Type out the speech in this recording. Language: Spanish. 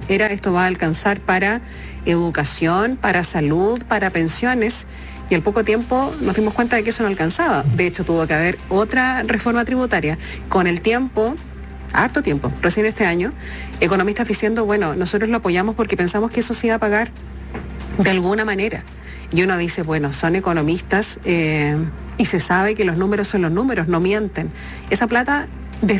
esto va a alcanzar para educación, para salud, para pensiones, y al poco tiempo nos dimos cuenta de que eso no alcanzaba. De hecho, tuvo que haber otra reforma tributaria. Con el tiempo, harto tiempo, recién este año, economistas diciendo, bueno, nosotros lo apoyamos porque pensamos que eso se iba a pagar de alguna manera. Y uno dice, bueno, son economistas y se sabe que los números son los números, no mienten. Esa plata